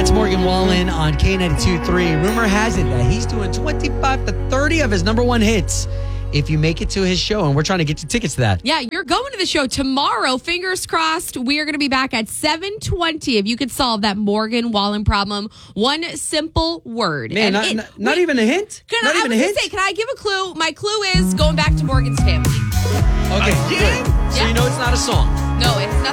It's Morgan Wallen on K92.3. Rumor has it that he's doing 25 to 30 of his number one hits if you make it to his show, and we're trying to get you tickets to that. Yeah, you're going to the show tomorrow. Fingers crossed. We are going to be back at 7:20. If you could solve that Morgan Wallen problem, one simple word. Man, not even a hint? Not even a hint? Can I give a clue? My clue is going back to Morgan's family. Okay, good. So you know it's not a song. No, it's not.